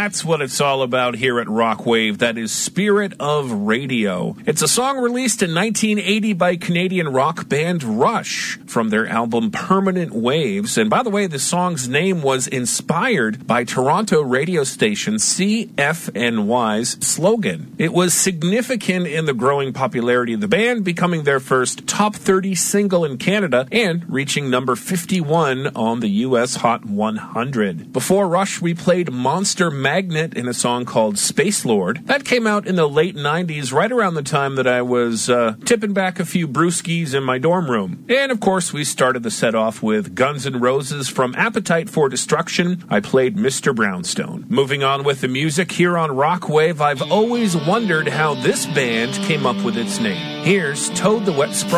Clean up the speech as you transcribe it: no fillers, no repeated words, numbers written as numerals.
That's what it's all about here at Rockwave. That is Spirit of Radio. It's a song released in 1980 by Canadian rock band Rush from their album Permanent Waves. And by the way, the song's name was inspired by Toronto radio station CFNY's slogan. It was significant in the growing popularity of the band, becoming their first top 30 single in Canada and reaching number 51 on the U.S. Hot 100. Before Rush, we played Monster Magnet in a song called Space Lord. That came out in the late 90s, right around the time that I was tipping back a few brewskis in my dorm room. And of course, we started the set off with Guns N' Roses from Appetite for Destruction. I played Mr. Brownstone. Moving on with the music here on Rockwave, I've always wondered how this band came up with its name. Here's Toad the Wet Sprocket.